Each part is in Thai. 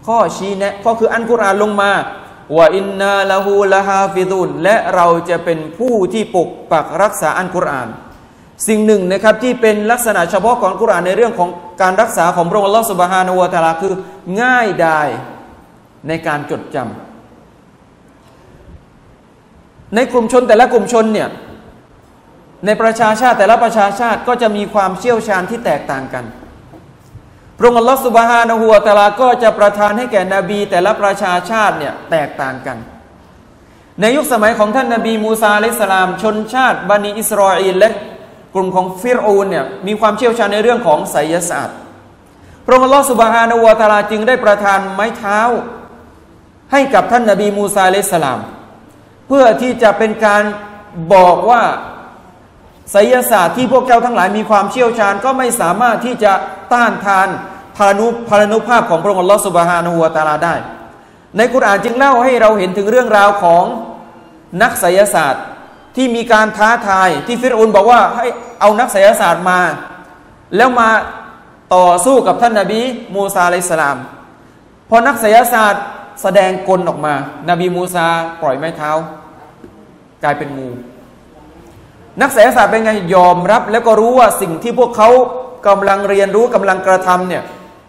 ข้อชี้แนะก็คืออัลกุรอานลงมาวะอินนาละฮูละฮาฟิซุนและเราจะเป็นผู้ที่ปกปักรักษาอัลกุรอานสิ่งหนึ่งนะครับที่เป็นลักษณะเฉพาะของอัลกุรอานในเรื่องของการรักษาของพระองค์อัลเลาะห์ซุบฮานะฮูวะตะอาลาคือง่ายดายในการจดจำในกลุ่มชนแต่ละกลุ่มชนเนี่ยในประชาชาติแต่ละประชาชาติก็จะมีความเชี่ยวชาญที่แตกต่างกันพระองค์อัลเลาะห์ซุบฮานะฮูวะตะอาลาก็จะประทานให้แก่นบีแต่ละประชาชาติเนี่ยแตกต่างกันในยุคสมัยของท่านนบีมูซาอะลัยฮิสสลามชนชาติบันิอิสราอีลและกลุ่มของฟิรอูนเนี่ยมีความเชี่ยวชาญในเรื่องของไสยศาสตร์พระองค์อัลเลาะห์ซุบฮานะฮูวะตะอาลาจึงได้ประทานไม้เท้าให้กับท่านนบีมูซาอะลัยฮิสสลามเพื่อที่จะเป็นการบอกว่าไสยศาสตร์ที่พวกเจ้าทั้งหลายมีความเชี่ยวชาญก็ไม่สามารถที่จะต้านทานพลานุภาพของพระองค์อัลเลาะห์ซุบฮานะฮูวะตะอาลาได้ในกุรอานจึงเล่าให้เราเห็นถึงเรื่องราวของนักไสยศาสตร์ที่มีการท้าทายที่ฟิรอูนบอกว่าให้เอานักไสยศาสตร์มาแล้วมาต่อสู้กับท่านนบีมูซาอะลัยฮิสสลามพอนักไสยศาสตร์แสดงกลออกมานบีมูซาปล่อยไม้เท้ากลายเป็นงูนักไสยศาสตร์เป็นไงยอมรับแล้วก็รู้ว่าสิ่งที่พวกเขากำลังเรียนรู้กำลังกระทำเนี่ย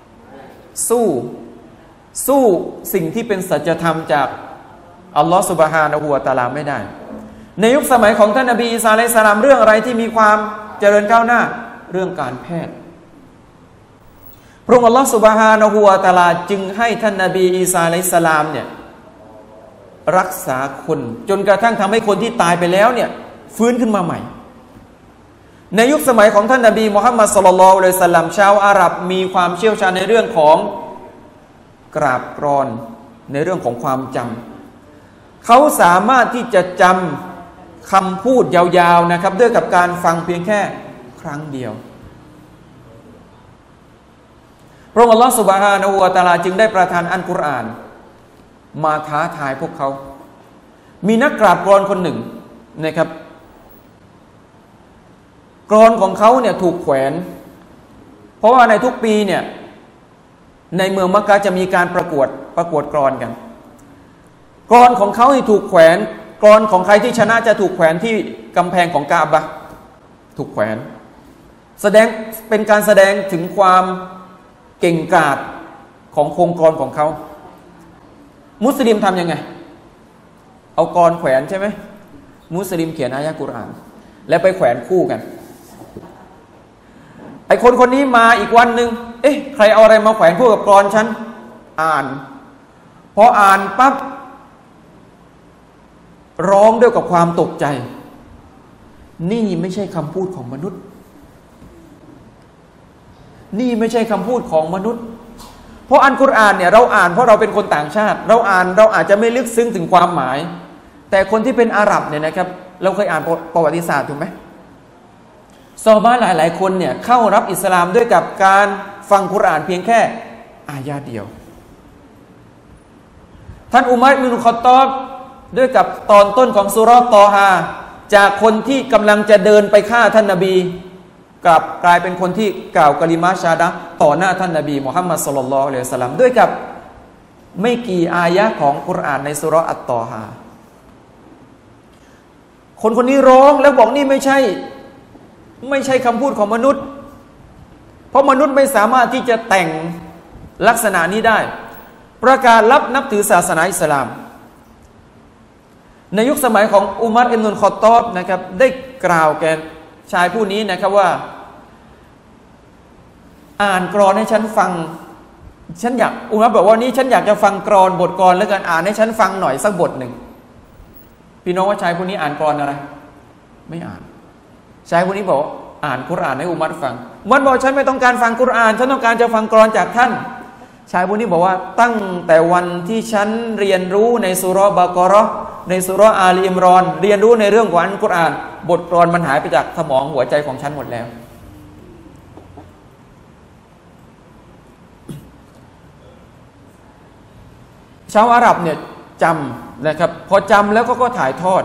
สู้สิ่งที่เป็นสัจธรรมจากอัลลอฮฺซุบฮานะฮูวะตะอาลาไม่ได้ในยุคสมัยของท่านนบีอีสาอะลัยฮิสสลามเรื่องอะไรที่มีความเจริญก้าวหน้าเรื่องการแพทย์พระองค์อัลลอฮฺซุบฮานะฮูวะตะอาลาจึงให้ท่านนบีอีสาอะลัยฮิสสลามเนี่ยรักษาคนจนกระทั่งทำให้คนที่ตายไปแล้วเนี่ยฟื้นขึ้นมาใหม่ในยุคสมัยของท่านนบีมุฮัมมัดศ็อลลัลลอฮุอะลัยฮิวะซัลลัมชาวอาหรับมีความเชี่ยวชาญในเรื่องของกราบกรอนในเรื่องของความจำเขาสามารถที่จะจำคำพูดยาวๆนะครับด้วยกับการฟังเพียงแค่ครั้งเดียวพระองค์อัลลอฮฺซุบฮานะฮูวะตะอาลาจึงได้ประทานอัลกุรอานมาท้าทายพวกเขามีนักกราบกรอนคนหนึ่งนะครับกรอนของเขาเนี่ยถูกแขวนเพราะว่าในทุกปีเนี่ยในเมืองมักกะฮ์จะมีการประกวดกรอนกันกรอนของเขาที่ถูกแขวนกรอนของใครที่ชนะจะถูกแขวนที่กำแพงของกาบะห์ถูกแขวนเป็นการแสดงถึงความเก่งกาจของโครงกรอนของเขามุสลิมทำยังไงเอากรอนแขวนใช่ไหมมุสลิมเขียนอายะห์กุรอานแล้วไปแขวนคู่กันไอ้คนนี้มาอีกวันหนึ่งใครเอาอะไรมาแขวนคู่กับกรอนฉันอ่านพออ่านปั๊บร้องด้วยกับความตกใจนี่ไม่ใช่คำพูดของมนุษย์นี่ไม่ใช่คำพูดของมนุษย์เพราะอัลกุรอานเนี่ยเราอ่านเพราะเราเป็นคนต่างชาติเราอาจจะไม่ลึกซึ้งถึงความหมายแต่คนที่เป็นอาหรับเนี่ยนะครับเราเคยอ่านประวัติศาสตร์ถูกไหมซอฮาบะห์หลายๆคนเนี่ยเข้ารับอิสลามด้วยกับการฟังกุรอานเพียงแค่อายะห์เดียวท่านอุมัร อิบนุล ค็อฏฏอบด้วยกับตอนต้นของซูเราะห์ตอฮาจากคนที่กำลังจะเดินไปฆ่าท่านนบีกลายเป็นคนที่กล่าวกะลิมะฮ์ชาฮาดะห์ต่อหน้าท่านนบีมุฮัมมัดศ็อลลัลลอฮุอะลัยฮิวะซัลลัมด้วยกับไม่กี่อายะห์ของกุรอานในซูเราะห์อัตตอฮาคนนี้ร้องแล้วบอกนี่ไม่ใช่คำพูดของมนุษย์เพราะมนุษย์ไม่สามารถที่จะแต่งลักษณะนี้ได้ประกาศรับนับถือศาสนาอิสลามในยุคสมัยของอุมัร อิบนุล ค็อฏฏอบนะครับได้กล่าวแก่ชายผู้นี้นะครับว่าอ่านกรอนให้ฉันฟังอุมัรบอกว่านี่ฉันอยากจะฟังกรอนบทกรแล้วกันอ่านให้ฉันฟังหน่อยสักบทหนึ่งพี่น้องว่าชายผู้นี้อ่านกรอนอะไรไม่อ่านชายผู้นี้บอกอ่านกุรอานให้อุมัรฟังอุมัรบอกฉันไม่ต้องการฟังกุรอานฉันต้องการจะฟังกรอนจากท่านชายผู้นี้บอกว่าตั้งแต่วันที่ฉันเรียนรู้ในซูเราะห์บะเกาะเราะห์ในซูเราะห์อาลีอิมรอนเรียนรู้ในเรื่องของอัลกุรอานบทกลอนมันหายไปจากสมองหัวใจของฉันหมดแล้วชาวอาหรับเนี่ยจำนะครับพอจำแล้วก็ถ่ายทอด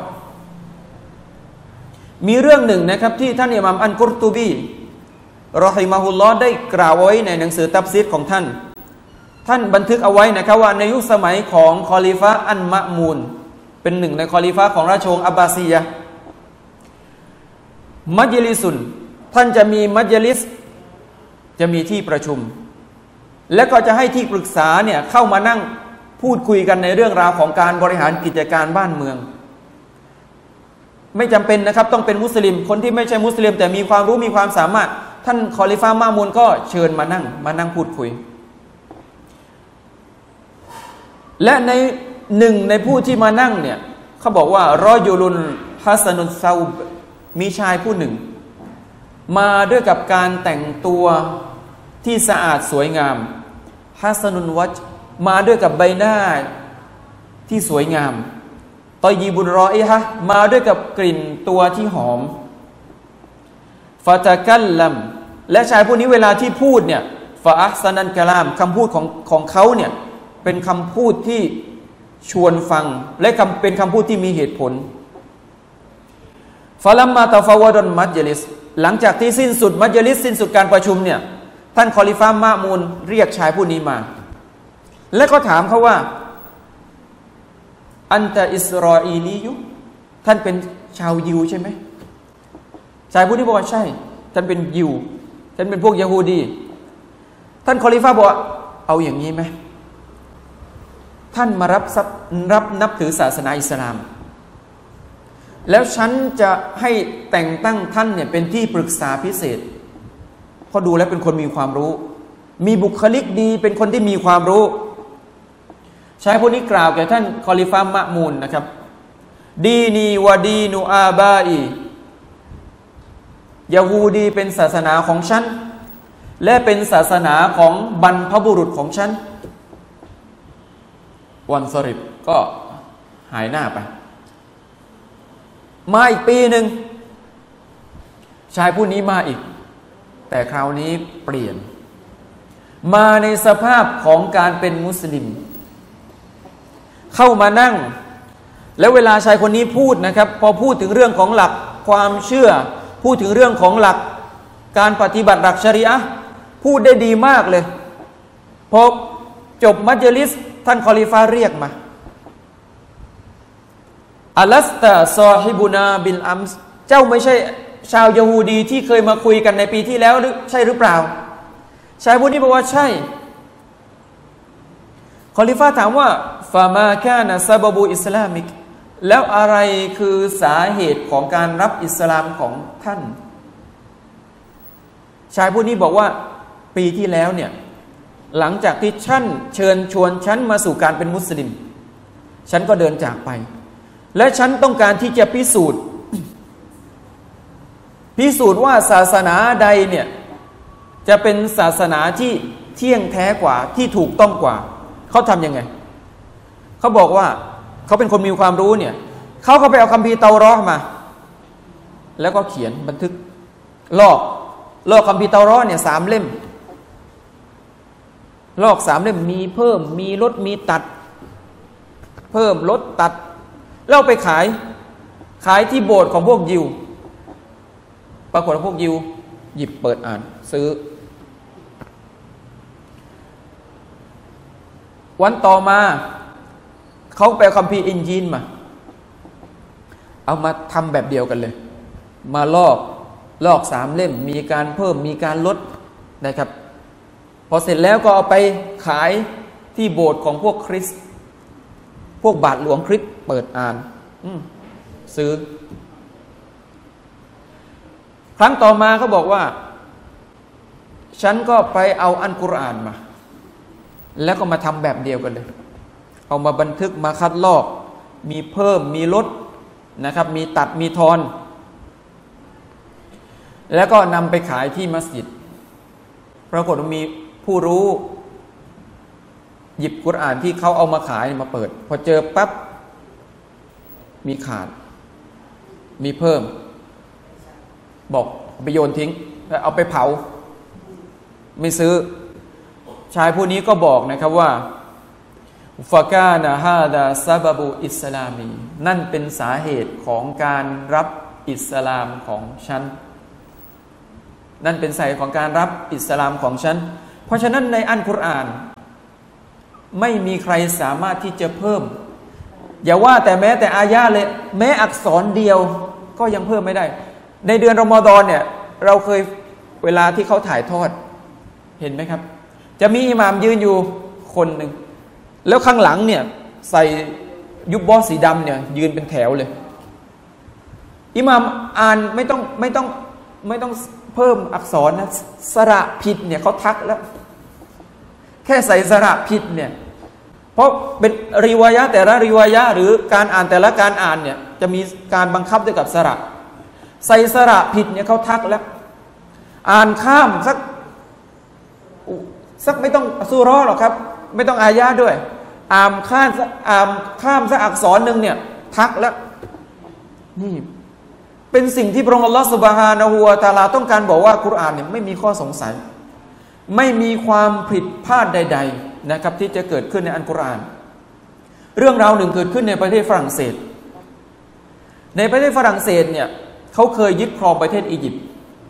มีเรื่องหนึ่งนะครับที่ท่านอิหม่ามอัลกุรตุบีรอฮิมะฮุลลอฮ์ได้กล่าวไว้ในหนังสือตัฟซีรของท่านท่านบันทึกเอาไว้นะครับว่าในยุคสมัยของคอลิฟะอันมะมูนเป็นหนึ่งในคอลิฟะของราชวงศ์อับบาซียะห์มัจลิสุนท่านจะมีมัจลิสจะมีที่ประชุมและก็จะให้ที่ปรึกษาเนี่ยเข้ามานั่งพูดคุยกันในเรื่องราวของการบริหารกิจการบ้านเมืองไม่จำเป็นนะครับต้องเป็นมุสลิมคนที่ไม่ใช่มุสลิมแต่มีความรู้มีความสามารถท่านคอลิฟะมะมูนก็เชิญมานั่งพูดคุยและในหนึ่งในผู้ที่มานั่งเนี่ยเขาบอกว่ารอยุลุนฮัสนุนซาบมีชายผู้หนึ่งมาด้วยกับการแต่งตัวที่สะอาดสวยงามฮัสนุนวัจมาด้วยกับใบหน้าที่สวยงามตอยีบุนรออิฮะมาด้วยกับกลิ่นตัวที่หอมฟาตะกัลลัมและชายผู้นี้เวลาที่พูดเนี่ยฟาอัฮซานันกะลามคำพูดของเขาเนี่ยเป็นคำพูดที่ชวนฟังและเป็นคำพูดที่มีเหตุผลฟาลัมมาตะฟาวดอนมัจลิสหลังจากที่สิ้นสุดมัจลิสสิ้นสุดการประชุมเนี่ยท่านคอลิฟะมะมูนเรียกชายผู้นี้มาและก็ถามเขาว่าอันตะอิสราอีลียุท่านเป็นชาวยิวใช่ไหมชายผู้นี้บอกว่าใช่ท่านเป็นยิวท่านเป็นพวกยะฮูดีท่านคอลิฟะบอกเอาอย่างนี้ไหมท่านมารับนับถือศาสนาอิสลามแล้วฉันจะให้แต่งตั้งท่านเนี่ยเป็นที่ปรึกษาพิเศษเพราะดูแล้วเป็นคนมีความรู้มีบุคลิกดีเป็นคนที่มีความรู้ชายผู้นี้กล่าวแก่ท่านคอลิฟะมะมูนนะครับดีนีวะดีนูอาบาอียะฮูดีเป็นศาสนาของฉันและเป็นศาสนาของบรรพบุรุษของฉันวันสริบก็หายหน้าไปมาอีกปีหนึ่งชายผู้นี้มาอีกแต่คราวนี้เปลี่ยนมาในสภาพของการเป็นมุสลิมเข้ามานั่งแล้วเวลาชายคนนี้พูดนะครับพอพูดถึงเรื่องของหลักความเชื่อพูดถึงเรื่องของหลักการปฏิบัติหลักชะรีอะห์พูดได้ดีมากเลยพอจบมัจลิสท่านคอลิฟะเรียกมาอัลัสตาซอฮิบุนาบิลอัมส์เจ้าไม่ใช่ชาวยะฮูดีที่เคยมาคุยกันในปีที่แล้วหรือใช่หรือเปล่าชายผู้นี้บอกว่าใช่คอลิฟะถามว่าฟามาคานะซะบะบูอิสลามิกแล้วอะไรคือสาเหตุของการรับอิสลามของท่านชายผู้นี้บอกว่าปีที่แล้วเนี่ยหลังจากที่ท่านเชิญชวนฉันมาสู่การเป็นมุสลิมฉันก็เดินจากไปและฉันต้องการที่จะพิสูจน์ว่าศาสนาใดเนี่ยจะเป็นศาสนาที่เที่ยงแท้กว่าที่ถูกต้องกว่าเขาทำยังไงเขาบอกว่าเขาเป็นคนมีความรู้เนี่ยเขาก็ไปเอาคัมภีร์เตารอห์มาแล้วก็เขียนบันทึกลอกคัมภีร์เตารอห์เนี่ย3 เล่มลอก3 เล่มมีเพิ่มมีลดมีตัดเพิ่มลดตัดแล้วไปขายที่โบสถ์ของพวกยิวปรากฏว่าพวกยิวหยิบเปิดอ่านซื้อวันต่อมาเขาไปเอาคัมภีร์อินญีลมาเอามาทำแบบเดียวกันเลยมาลอก3 เล่มมีการเพิ่มมีการลดนะครับพอเสร็จแล้วก็เอาไปขายที่โบสถ์ของพวกคริสต์พวกบาทหลวงคริสต์เปิดอ่านซื้อครั้งต่อมาเขาบอกว่าฉันก็ไปเอาอัลกุรอานมาแล้วก็มาทำแบบเดียวกันเลยเอามาบันทึกมาคัดลอกมีเพิ่มมีลดนะครับมีตัดมีทอนแล้วก็นำไปขายที่มัสยิดปรากฏว่ามีผู้รู้หยิบกุรอานที่เขาเอามาขายมาเปิดพอเจอปั๊บมีขาดมีเพิ่มบอกไปโยนทิ้งแล้วเอาไปเผาไม่ซื้อชายผู้นี้ก็บอกนะครับว่าฟะกานะฮาดาซะบะบูอิสลามีนั่นเป็นสาเหตุของการรับอิสลามของฉันนั่นเป็นสาเหตุของการรับอิสลามของฉันเพราะฉะนั้นในอัลกุรอานไม่มีใครสามารถที่จะเพิ่มอย่าว่าแต่แม้แต่อายะเลยแม้อักษรเดียวก็ยังเพิ่มไม่ได้ในเดือนรอมฎอนเนี่ยเราเคยเวลาที่เขาถ่ายทอดเห็นไหมครับจะมีอิหม่ามยืนอยู่คนหนึ่งแล้วข้างหลังเนี่ยใส่ยุบบอสีดำเนี่ยยืนเป็นแถวเลยอิหม่ามอ่านไม่ต้องเพิ่มอักษรนะสระผิดเนี่ยเขาทักแล้วแค่ใส่สระผิดเนี่ยเพราะเป็นริวายะแต่ละริวายะหรือการอ่านแต่ละการอ่านเนี่ยจะมีการบังคับด้วยกับสระใส่สระผิดเนี่ยเขาทักแล้วอ่านข้ามสักไม่ต้องซูเราะห์หรอกครับไม่ต้องอายะด้วยอ่านข้ามสักอักษรหนึ่งเนี่ยทักแล้วนี่เป็นสิ่งที่พระองค์อัลลอฮฺซุบฮานะฮูวะตะอาลาต้องการบอกว่ากุรอานเนี่ยไม่มีข้อสงสัยไม่มีความผิดพลาดใดๆนะครับที่จะเกิดขึ้นในอัลกุรอานเรื่องราวหนึ่งเกิดขึ้นในประเทศฝรั่งเศสในประเทศฝรั่งเศสเนี่ยเขาเคยยึดครองประเทศอียิปต์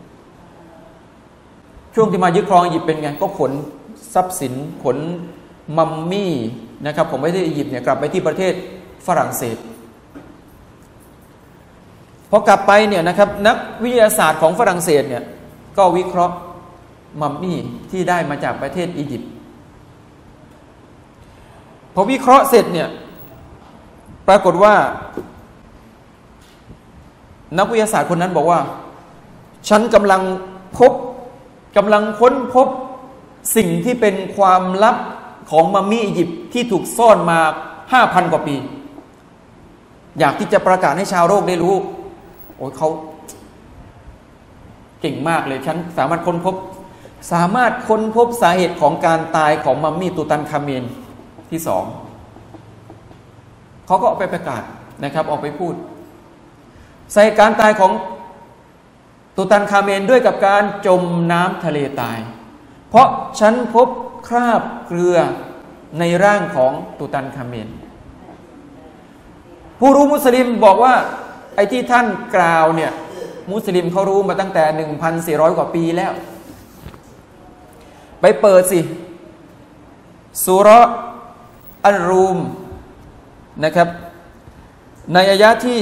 ช่วงที่มายึดครองอียิปต์เป็นไงก็ขนทรัพย์สินขนมัมมี่นะครับของประเทศอียิปต์เนี่ยกลับไปที่ประเทศฝรั่งเศสพอกลับไปเนี่ยนะครับนักวิทยาศาสตร์ของฝรั่งเศสเนี่ยก็วิเคราะห์มัมมี่ที่ได้มาจากประเทศอียิปต์พอวิเคราะห์เสร็จเนี่ยปรากฏว่านักวิทยาศาสตร์คนนั้นบอกว่าฉันกำลังค้นพบสิ่งที่เป็นความลับของมัมมี่อียิปต์ที่ถูกซ่อนมา 5,000 กว่าปีอยากที่จะประกาศให้ชาวโลกได้รู้โอ้ยเขาเก่งมากเลยฉันสามารถค้นพบสาเหตุของการตายของมัมมี่ตูตันคาเมนที่2เขาก็ออกไปประกาศนะครับออกไปพูดสาเหตุการตายของตูตันคาเมนด้วยกับการจมน้ำทะเลตายเพราะฉันพบคราบเกลือในร่างของตูตันคาเมนผู้รู้มุสลิมบอกว่าไอ้ที่ท่านกล่าวเนี่ยมุสลิมเขารู้มาตั้งแต่ 1,400 กว่าปีแล้วไปเปิดสิซูเราะห์อัลรูมนะครับในอายะที่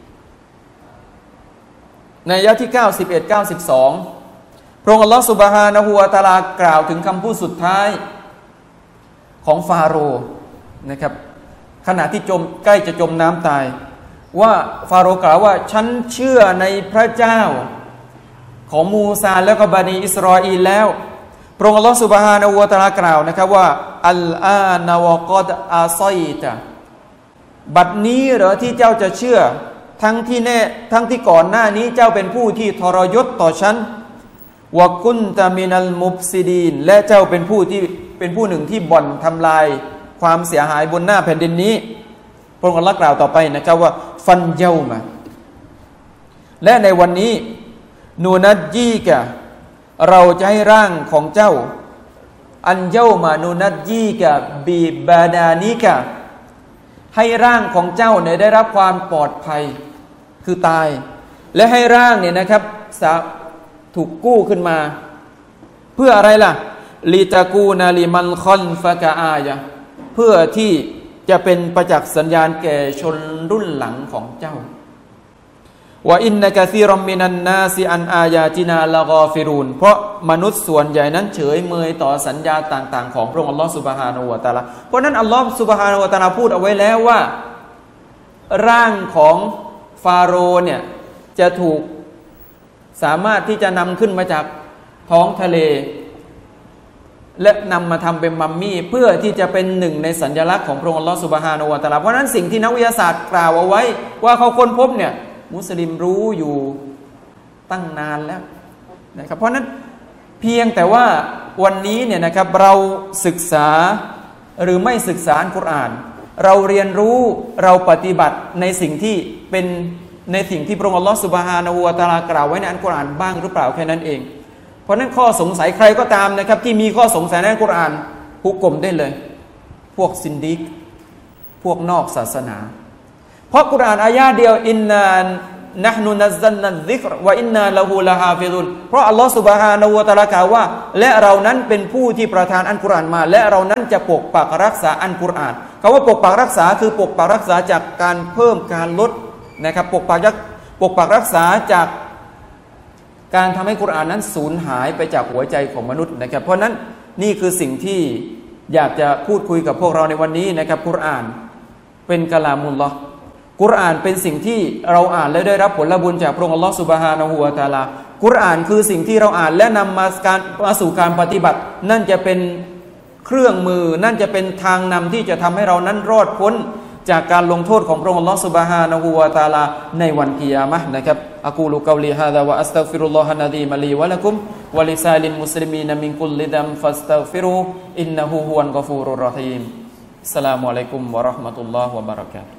91 92พระองค์อัลลอฮฺซุบฮานะฮูวะตะอาลากล่าวถึงคำพูดสุดท้ายของฟาโรห์นะครับขณะที่ใกล้จะจมน้ำตายว่าฟาโรห์กล่าวว่าฉันเชื่อในพระเจ้าของมูซาและก็บันิอิสราอีลแล้วพระองค์อัลลอฮฺซุบฮานะฮูวะตะอาลากล่าวนะครับว่าอัลอานาวะกอดอาซอยตะบัดนี้เหรอที่เจ้าจะเชื่อทั้งที่ก่อนหน้านี้เจ้าเป็นผู้ที่ทรยศต่อฉันวะกุนตะมินัลมุฟซิดีนและเจ้าเป็นผู้หนึ่งที่บ่อนทำลายความเสียหายบนหน้าแผ่นดินนี้พระองค์อัลเลาะห์กล่าวต่อไปนะครับว่าฟันเยามาและในวันนี้นูนัดยีกะเราจะให้ร่างของเจ้าอันเยามานูนัดยีกะบีบาดานิกะให้ร่างของเจ้าเนี่ยได้รับความปลอดภัยคือตายและให้ร่างเนี่ยนะครับถูกกู้ขึ้นมาเพื่ออะไรล่ะลิตากูนาลิมันคอนฟะกะอายะเพื่อที่จะเป็นประจักษ์สัญญาณแก่ชนรุ่นหลังของเจ้าว่าอินนะกะซีรอมมินันนาซิอันอายาตินาละกอฟิรูนเพราะมนุษย์ส่วนใหญ่นั้นเฉยเมยต่อสัญญาต่างๆของพระองค์อัลลอฮฺซุบฮานะฮูวะตะอาลาเพราะนั้นอัลลอฮฺซุบฮานะฮูวะตะอาลาพูดเอาไว้แล้วว่าร่างของฟาโรห์เนี่ยจะถูกสามารถที่จะนำขึ้นมาจากท้องทะเลและนำมาทำเป็นมัมมี่เพื่อที่จะเป็นหนึ่งในสัญลักษณ์ของพระองค์อัลลอฮฺซุบฮานะฮูวะตะอาลาเพราะนั้นสิ่งที่นักวิทยาศาสตร์กล่าวเอาไว้ว่าเขาค้นพบเนี่ยมุสลิมรู้อยู่ตั้งนานแล้วนะครับเพราะนั้นเพียงแต่ว่าวันนี้เนี่ยนะครับเราศึกษาหรือไม่ศึกษาอัลกุรอานเราเรียนรู้เราปฏิบัติในสิ่งที่เป็นในสิ่งที่พระองค์อัลลอฮฺซุบฮานะฮูวะตะอาลากล่าวไว้ในอัลกุรอานบ้างหรือเปล่าแค่นั้นเองเพราะนั้นข้อสงสัยใครก็ตามนะครับที่มีข้อสงสัยในอัลกุรอานฮุกกลมได้เลยพวกซินดิกพวกนอกศาสนาเพราะกุรอานอายะเดียวอินนานนะห์นุนัซซัลนัซซิกรวะอินนาละฮูละฮาฟิซุนเพราะอัลลอฮฺซุบฮานะฮูวะตะอาลากล่าวว่าและเรานั้นเป็นผู้ที่ประทานอัลกุรอานมาและเรานั้นจะปกปักรักษาอัลกุรอานคำว่าปกปักรักษาคือปกปักรักษาจากการเพิ่มการลดนะครับปกปักรักษาจากการทำให้กุรอานนั้นสูญหายไปจากหัวใจของมนุษย์นะครับเพราะนั้นนี่คือสิ่งที่อยากจะพูดคุยกับพวกเราในวันนี้นะครับกุรอานเป็นกะลามุลลอฮ์กุรอานเป็นสิ่งที่เราอ่านและได้รับผลบุญจากพระองค์อัลลอฮ์ซุบฮานะฮูวะตะอาลากุรอานคือสิ่งที่เราอ่านและนำมาสู่การปฏิบัตินั่นจะเป็นเครื่องมือนั่นจะเป็นทางนำที่จะทำให้เรานั้นรอดพ้นจากการลงโทษของพระองค์อัลลอฮ์ซุบฮานะฮูวะตะอาลาในวันกิยามะห์นะครับอะกูลุกอลีฮาซาวะอัสตัฆฟิรุลลอฮะนะดีมะลีวะละกุมวะลิซาลิลมุสลิมีนมินกุลลิดัมฟัสตัฆฟิรูอินนะฮูฮุวัลกอฟูรุรเราะฮีมอัสสลามุอะลัยกุมวะเราะห์มะตุลลอฮ์วะบะเราะกาตุฮ์